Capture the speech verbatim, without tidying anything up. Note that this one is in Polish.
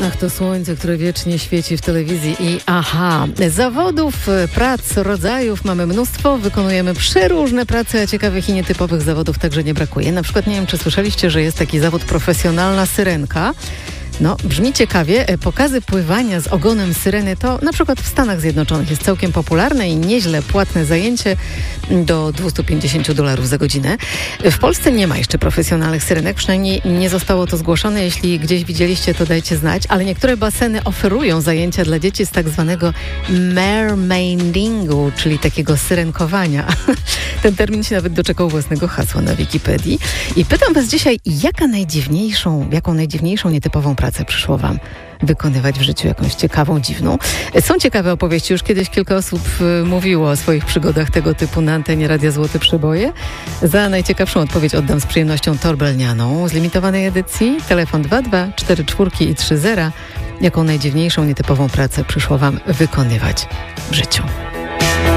Ach, to słońce, które wiecznie świeci w telewizji i aha, zawodów, prac, rodzajów mamy mnóstwo, wykonujemy przeróżne prace, a ciekawych i nietypowych zawodów także nie brakuje. Na przykład nie wiem, czy słyszeliście, że jest taki zawód profesjonalna syrenka. No, brzmi ciekawie. Pokazy pływania z ogonem syreny to na przykład w Stanach Zjednoczonych jest całkiem popularne i nieźle płatne zajęcie do dwieście pięćdziesiąt dolarów za godzinę. W Polsce nie ma jeszcze profesjonalnych syrenek, przynajmniej nie zostało to zgłoszone. Jeśli gdzieś widzieliście, to dajcie znać, ale niektóre baseny oferują zajęcia dla dzieci z tak zwanego mermaidingu, czyli takiego syrenkowania. Ten termin się nawet doczekał własnego hasła na Wikipedii. I pytam was dzisiaj, jaka najdziwniejszą, jaką najdziwniejszą, nietypową pracę przyszło wam wykonywać w życiu, jakąś ciekawą, dziwną. Są ciekawe opowieści. Już kiedyś kilka osób y, mówiło o swoich przygodach tego typu na antenie Radia Złote Przeboje. Za najciekawszą odpowiedź oddam z przyjemnością torbelnianą z limitowanej edycji. Telefon dwa dwa cztery cztery i trzy zero. Jaką najdziwniejszą, nietypową pracę przyszło wam wykonywać w życiu?